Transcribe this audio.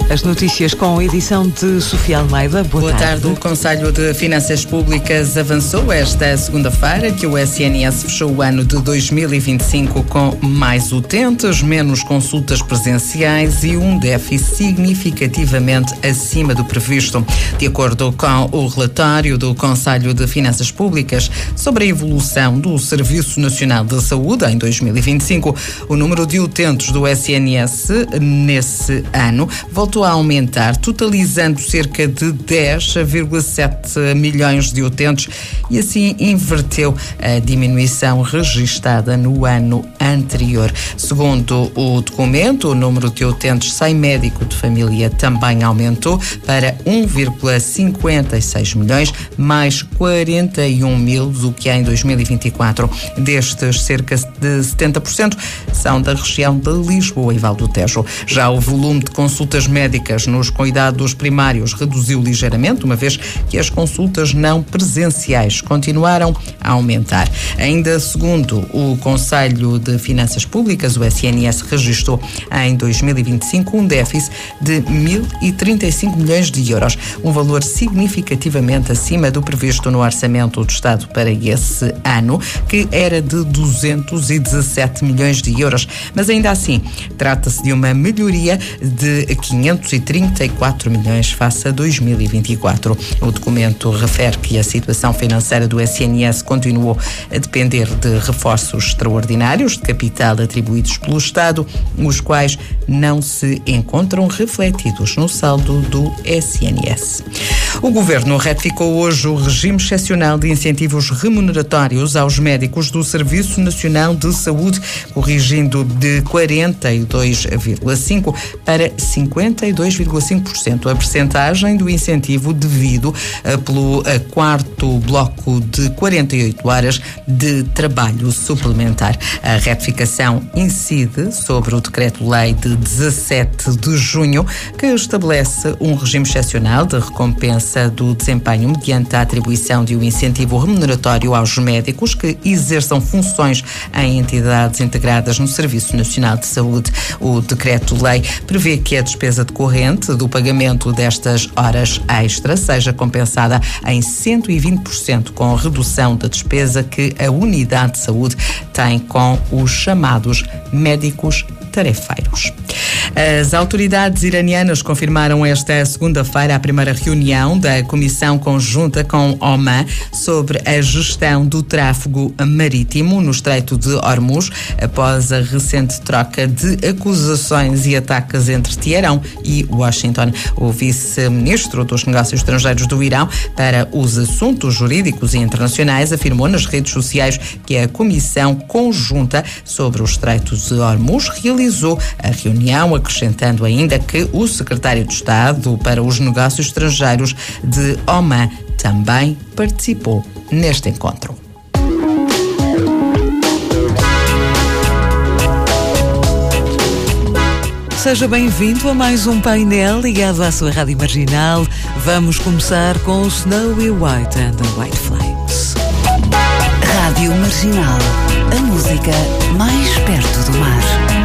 As notícias com a edição de Sofia Almeida. Boa tarde. O Conselho de Finanças Públicas avançou esta segunda-feira que o SNS fechou o ano de 2025 com mais utentes, menos consultas presenciais e um déficit significativamente acima do previsto. De acordo com o relatório do Conselho de Finanças Públicas sobre a evolução do Serviço Nacional de Saúde em 2025, o número de utentes do SNS nesse ano voltou a aumentar, totalizando cerca de 10,7 milhões de utentes e assim inverteu a diminuição registada no ano anterior. Segundo o documento, o número de utentes sem médico de família também aumentou para 1,56 milhões, mais 41 mil do que em 2024. Destes, cerca de 70% são da região de Lisboa e Val do Tejo. Já o volume de consultas médicas nos cuidados primários reduziu ligeiramente, uma vez que as consultas não presenciais continuaram a aumentar. Ainda segundo o Conselho de Finanças Públicas, o SNS registrou em 2025 um déficit de 1.035 milhões de euros, um valor significativamente acima do previsto no Orçamento do Estado para esse ano, que era de 217 milhões de euros. Mas ainda assim, trata-se de uma melhoria de 534 milhões face a 2024. O documento refere que a situação financeira do SNS continuou a depender de reforços extraordinários de capital atribuídos pelo Estado, os quais não se encontram refletidos no saldo do SNS. O Governo ratificou hoje o regime excepcional de incentivos remuneratórios aos médicos do Serviço Nacional de Saúde, corrigindo de 42,5% para 52,5% a percentagem do incentivo devido pelo quarto bloco de 48 horas de trabalho suplementar. A retificação incide sobre o Decreto-Lei de 17 de junho, que estabelece um regime excepcional de recompensa do desempenho mediante a atribuição de um incentivo remuneratório aos médicos que exerçam funções em entidades integradas no Serviço Nacional de Saúde. O Decreto-Lei prevê que a despesa decorrente do pagamento destas horas extra seja compensada em 120% com a redução da despesa que a unidade de saúde tem com os chamados médicos tarefeiros. As autoridades iranianas confirmaram esta segunda-feira a primeira reunião da Comissão Conjunta com Oman sobre a gestão do tráfego marítimo no Estreito de Hormuz, após a recente troca de acusações e ataques entre Teherão e Washington. O vice-ministro dos Negócios Estrangeiros do Irão para os Assuntos Jurídicos e Internacionais afirmou nas redes sociais que a Comissão Conjunta sobre o Estreito de Hormuz realizou a reunião, acrescentando ainda que o secretário de Estado para os Negócios Estrangeiros de Oman também participou neste encontro. Seja bem-vindo a mais um painel ligado à sua Rádio Marginal. Vamos começar com o Snowy White and the White Flames. Rádio Marginal, a música mais perto do mar.